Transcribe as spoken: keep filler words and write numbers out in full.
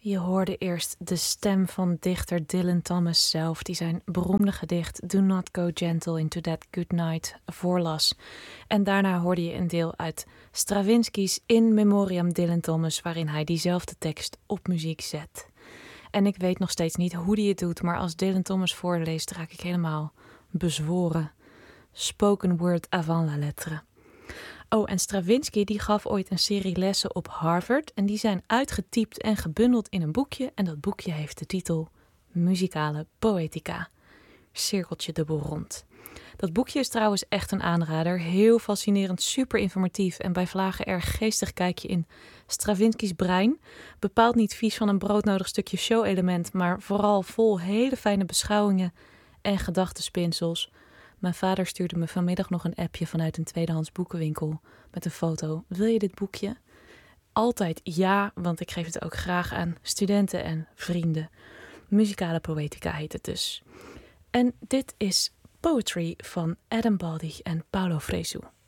Je hoorde eerst de stem van dichter Dylan Thomas zelf, die zijn beroemde gedicht Do Not Go Gentle Into That Good Night voorlas. En daarna hoorde je een deel uit Stravinsky's In Memoriam Dylan Thomas, waarin hij diezelfde tekst op muziek zet. En ik weet nog steeds niet hoe die het doet, maar als Dylan Thomas voorleest raak ik helemaal bezworen. Spoken word avant la lettre. Oh, en Stravinsky die gaf ooit een serie lessen op Harvard en die zijn uitgetypt en gebundeld in een boekje en dat boekje heeft de titel Muzikale Poëtica. Cirkeltje dubbel rond. Dat boekje is trouwens echt een aanrader, heel fascinerend, super informatief en bij vlagen erg geestig kijkje in Stravinsky's brein. Bepaald niet vies van een broodnodig stukje show-element, maar vooral vol hele fijne beschouwingen en gedachtenspinsels. Mijn vader stuurde me vanmiddag nog een appje vanuit een tweedehands boekenwinkel met een foto. Wil je dit boekje? Altijd ja, want ik geef het ook graag aan studenten en vrienden. Muzikale Poëtica heet het dus. En dit is Poetry van Adam Baldi en Paulo Fresu.